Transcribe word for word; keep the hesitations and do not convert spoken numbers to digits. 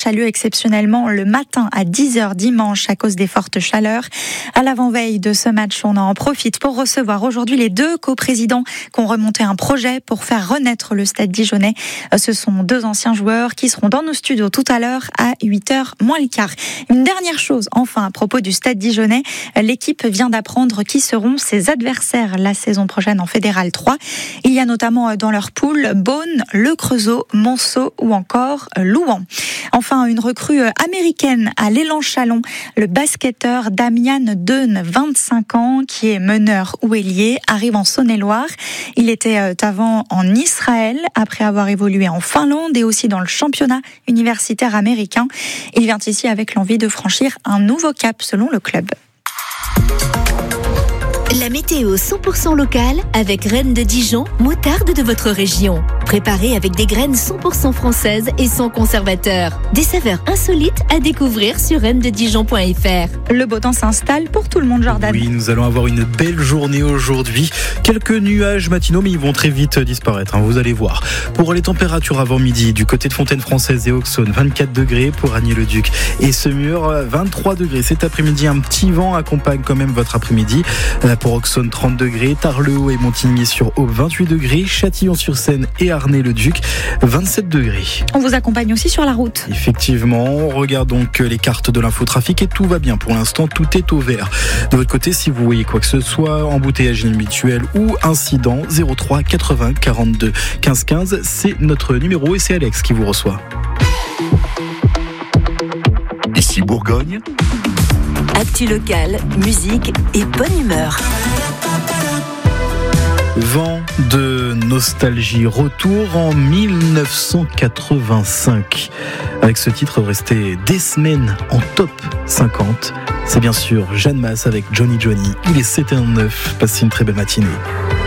a lieu exceptionnellement le matin à dix heures dimanche à cause des fortes chaleurs. À l'avant-veille de ce match, on en profite pour recevoir aujourd'hui les deux coprésidents qui ont remonté un projet pour faire renaître le Stade Dijonnais. Ce sont deux anciens joueurs qui seront dans nos studios tout à l'heure à huit heures moins le quart. Une dernière chose, enfin, à propos du Stade Dijonnais, l'équipe vient d'apprendre qui seront ses adversaires la saison prochaine en Fédéral trois. Il y a notamment dans leur poule Beaune, Le Creusot, Monceau ou encore Louhans. Enfin, une recrue américaine à l'Élan Chalon, le basketteur Damian Deun, vingt-cinq ans, qui est meneur ou ailier, arrive en Saône-et-Loire. Il était avant en Israël, après avoir évolué en Finlande et aussi dans le championnat universitaire américain. Il vient ici avec l'envie de franchir un nouveau cap selon le club. La météo cent pour cent locale avec Reine de Dijon, moutarde de votre région. Préparée avec des graines cent pour cent françaises et sans conservateur. Des saveurs insolites à découvrir sur reine de dijon point f r. Le beau temps s'installe pour tout le monde, Jordan. Oui, nous allons avoir une belle journée aujourd'hui. Quelques nuages matinaux, mais ils vont très vite disparaître, hein, vous allez voir. Pour les températures avant midi, du côté de Fontaine-Française et Auxonne, vingt-quatre degrés pour Agnier-le-Duc et Semur, vingt-trois degrés. Cet après-midi, un petit vent accompagne quand même votre après-midi. Pour Auxonne, trente degrés, Tarbes-le-Haut et Montigny-sur-Aube, vingt-huit degrés, Châtillon-sur-Seine et Arnay-le-Duc, vingt-sept degrés. On vous accompagne aussi sur la route. Effectivement, on regarde donc les cartes de l'infotrafic et tout va bien. Pour l'instant, tout est au vert. De votre côté, si vous voyez quoi que ce soit, embouteillage inhabituel ou incident, zéro trois quatre-vingts quarante-deux quinze quinze, c'est notre numéro et c'est Alex qui vous reçoit. Ici Bourgogne. Actu locale, musique et bonne humeur. Vent de nostalgie, retour en dix-neuf cent quatre-vingt-cinq. Avec ce titre, resté des semaines en top cinquante. C'est bien sûr Jeanne Masse avec Johnny Johnny. Il est sept heures neuf. Passez une très belle matinée.